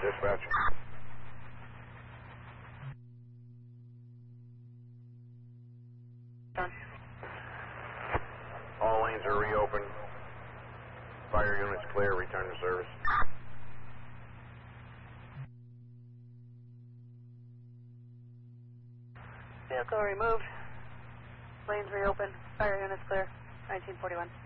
Dispatch. Done. All lanes are reopened. Fire units clear. Return to service. Vehicle removed. Lanes reopened. Fire units clear. 1941.